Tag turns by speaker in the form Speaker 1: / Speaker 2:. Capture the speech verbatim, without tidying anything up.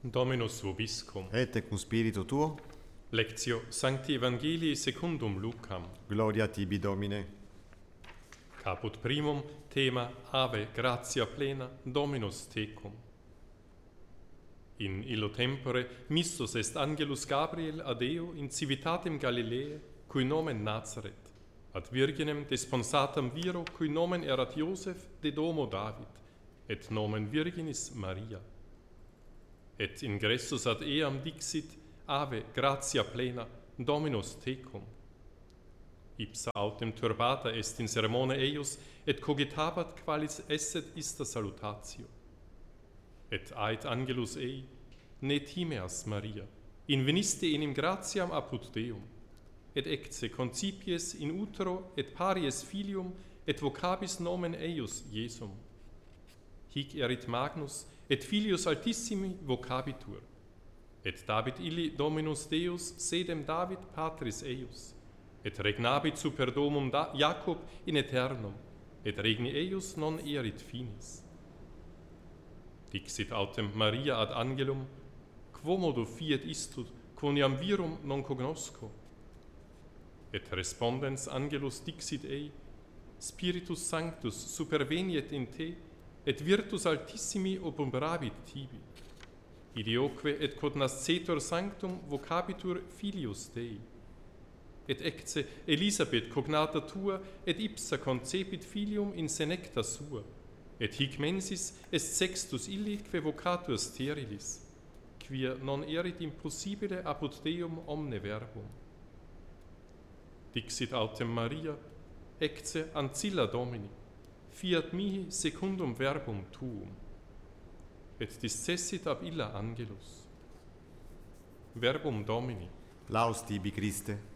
Speaker 1: Dominus vobiscum.
Speaker 2: Et cum spiritu tuo,
Speaker 1: Lectio Sancti Evangelii secundum Lucam.
Speaker 2: gloria tibi Domine.
Speaker 1: Caput primum thema Ave gratia plena Dominus tecum. In illo tempore missus est angelus Gabriel ad eo in civitatem Galileae, cui nomen Nazareth, ad virginem desponsatam viro, cui nomen erat Iosef de domo David, et nomen Virginis Maria. Et ingressus ad eam dixit, Ave gratia plena Dominus tecum. Ipsa autem turbata est in sermone eius, et cogitabat qualis esset ista salutatio. Et ait angelus ei, ne timeas Maria, inveniste enim gratiam apud Deum, et ecce concipies in utero et paries filium, et vocabis nomen eius Iesum. Hic erit magnus, et filius altissimi vocabitur, et David illi Dominus Deus sedem David patris eius, et regnabit super domum da Jacob in aeternum, et regni eius non erit finis. Dixit autem Maria ad angelum, quomodo fiet istud, quoniam virum non cognosco? Et respondens angelus dixit ei, Spiritus Sanctus superveniet in te, et virtus altissimi obumbrabit tibi. Idioque et quod nascetur sanctum vocabitur filius Dei. Et ecce Elisabeth cognata tua, et ipsa concepit filium in senecta sua, et hic mensis est sextus illi que vocatur sterilis, quia non erit impossibile apud Deum omne verbum. Dixit autem Maria, ecce ancilla Domini, fiat mihi secundum verbum tuum. Et discessit ab illa angelus. Verbum Domini.
Speaker 2: Laus tibi Christe.